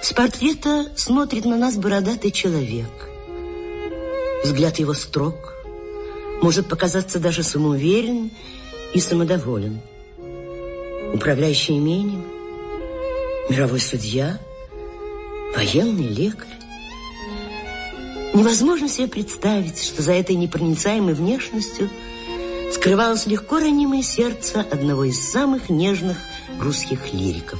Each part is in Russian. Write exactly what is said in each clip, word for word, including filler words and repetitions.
С портрета смотрит на нас бородатый человек. Взгляд его строг, может показаться даже самоуверен и самодоволен. Управляющий имением, мировой судья, военный лекарь. Невозможно себе представить, что за этой непроницаемой внешностью скрывалось легко ранимое сердце одного из самых нежных русских лириков.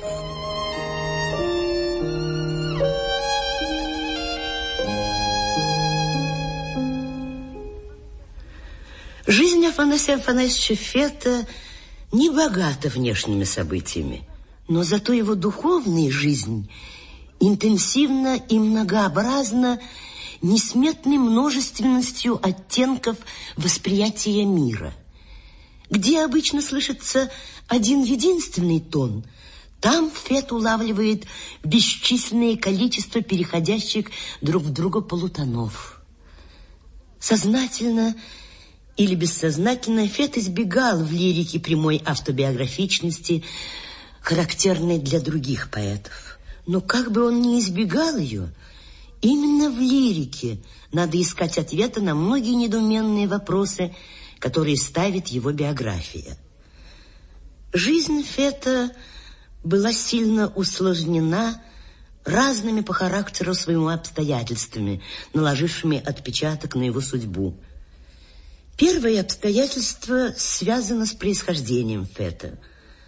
Жизнь Афанасия Афанасьевича Фета не богата внешними событиями, но зато его духовная жизнь интенсивна и многообразна несметной множественностью оттенков восприятия мира. Где обычно слышится один единственный тон, там Фет улавливает бесчисленное количество переходящих друг в друга полутонов. Сознательно или бессознательно Фет избегал в лирике прямой автобиографичности, характерной для других поэтов. Но как бы он ни избегал ее, именно в лирике надо искать ответы на многие недоуменные вопросы, которые ставит его биография. Жизнь Фета была сильно усложнена разными по характеру своему обстоятельствами, наложившими отпечаток на его судьбу. Первое обстоятельство связано с происхождением Фета.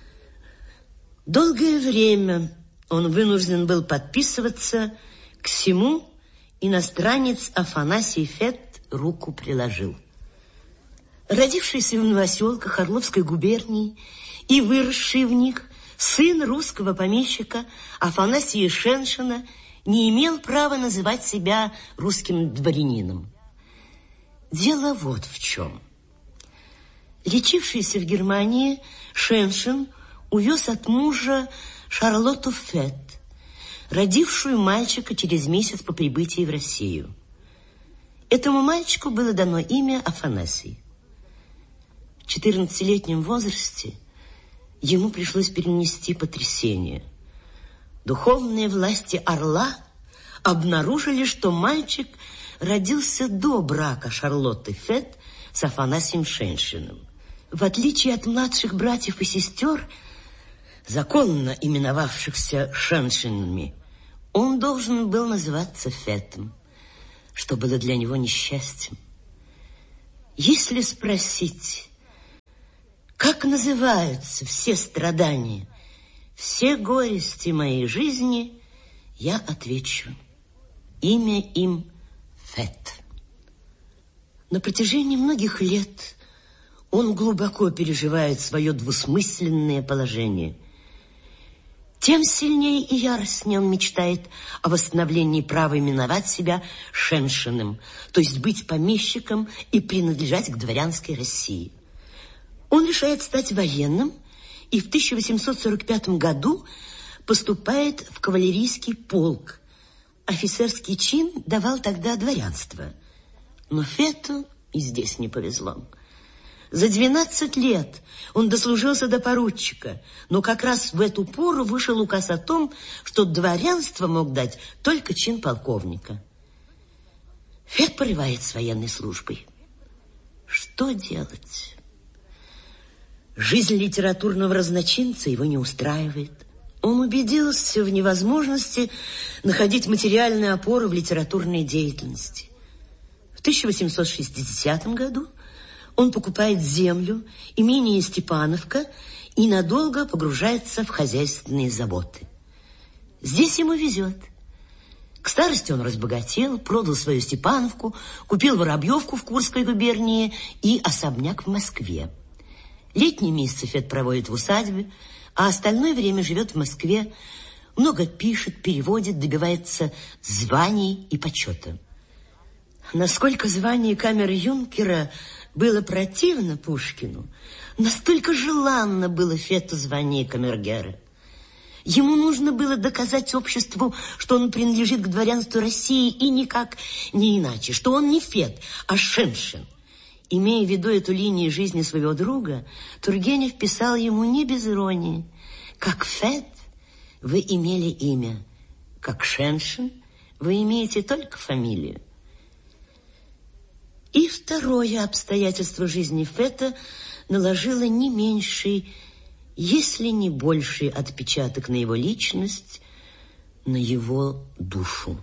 Долгое время он вынужден был подписываться к всему иностранец Афанасий Фет руку приложил. Родившийся в новоселках Орловской губернии и выросший в них, сын русского помещика Афанасия Шеншина не имел права называть себя русским дворянином. Дело вот в чем. Лечившийся в Германии, Шеншин увез от мужа Шарлотту Фет, родившую мальчика через месяц по прибытии в Россию. Этому мальчику было дано имя Афанасий. В четырнадцатилетнем возрасте ему пришлось перенести потрясение. Духовные власти Орла обнаружили, что мальчик родился до брака Шарлотты Фет с Афанасием Шеншиным. В отличие от младших братьев и сестер, законно именовавшихся Шеншинами, он должен был называться Фетом, что было для него несчастьем. Если спросить, как называются все страдания, все горести моей жизни, я отвечу: имя им Фет. На протяжении многих лет он глубоко переживает свое двусмысленное положение. Тем сильнее и яростнее он мечтает о восстановлении права именовать себя Шеншиным, то есть быть помещиком и принадлежать к дворянской России. Он решает стать военным и в тысяча восемьсот сорок пятом году поступает в кавалерийский полк. Офицерский чин давал тогда дворянство. Но Фету и здесь не повезло. За двенадцать лет он дослужился до поручика, но как раз в эту пору вышел указ о том, что дворянство мог дать только чин полковника. Фет порывает с военной службой. Что делать? Жизнь литературного разночинца его не устраивает. Он убедился в невозможности находить материальную опору в литературной деятельности. В тысяча восемьсот шестидесятом году он покупает землю, имение Степановка, и надолго погружается в хозяйственные заботы. Здесь ему везет. К старости он разбогател, продал свою Степановку, купил Воробьевку в Курской губернии и особняк в Москве. Летние месяцы Фет проводит в усадьбе, а остальное время живет в Москве, много пишет, переводит, добивается званий и почета. Насколько звание камер-юнкера было противно Пушкину, настолько желанно было Фету звание камергера. Ему нужно было доказать обществу, что он принадлежит к дворянству России и никак не иначе, что он не Фет, а Шеншин. Имея в виду эту линию жизни своего друга, Тургенев писал ему не без иронии: «Как Фет вы имели имя, как Шеншин, вы имеете только фамилию. И второе обстоятельство жизни Фета наложило не меньший, если не больший отпечаток на его личность, на его душу.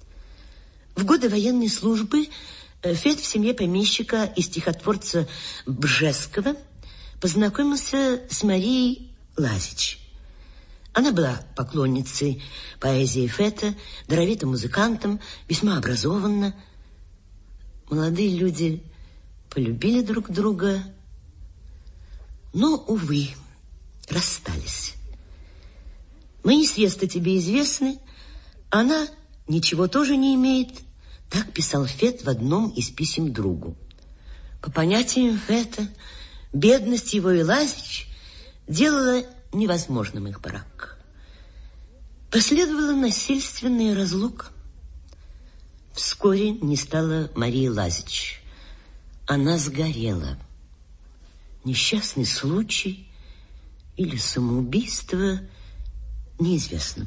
В годы военной службы Фет в семье помещика и стихотворца Бжеского познакомился с Марией Лазич. Она была поклонницей поэзии Фета, даровитым музыкантом, весьма образованна. Молодые люди полюбили друг друга, но, увы, расстались. Мои средства тебе известны, она ничего тоже не имеет. Так писал Фет в одном из писем другу. По понятиям Фета, бедность его и Лазич делала невозможным их брак. Последовала насильственная разлука. Вскоре не стало Марии Лазич. Она сгорела. Несчастный случай или самоубийство неизвестно.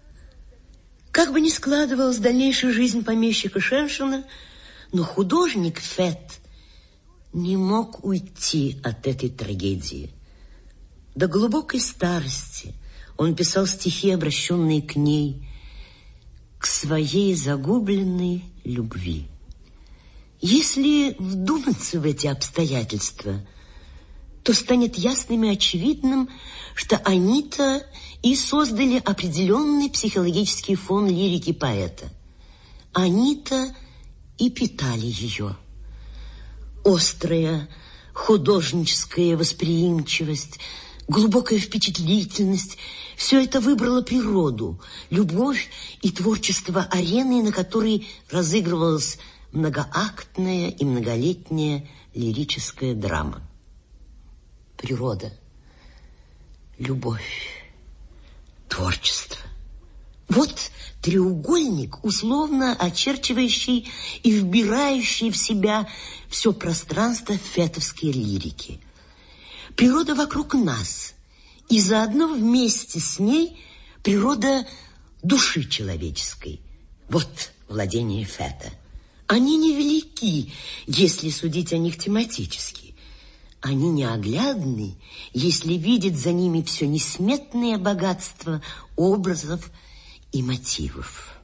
Как бы ни складывалась дальнейшая жизнь помещика Шеншина, но художник Фет не мог уйти от этой трагедии. До глубокой старости он писал стихи, обращенные к ней, к своей загубленной любви. Если вдуматься в эти обстоятельства, то станет ясным и очевидным, что они-то и создали определенный психологический фон лирики поэта. Они-то и питали ее. Острая художническая восприимчивость, глубокая впечатлительность – все это выбрало природу, любовь и творчество арены, на которой разыгрывалась многоактная и многолетняя лирическая драма. Природа, любовь, творчество. Вот треугольник, условно очерчивающий и вбирающий в себя все пространство фетовской лирики. Природа вокруг нас, и заодно вместе с ней природа души человеческой. Вот владение Фета. Они невелики, если судить о них тематически. Они неоглядны, если видеть за ними все несметное богатство образов и мотивов.